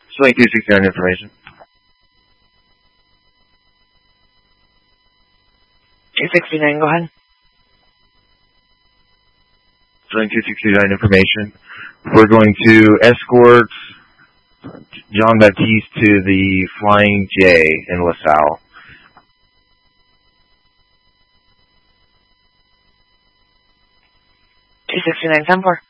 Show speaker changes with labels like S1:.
S1: Swing 269 information.
S2: 269, go ahead.
S1: Swing 269 information. We're going to escort John Baptiste to the Flying J in LaSalle.
S2: 269, 10-4.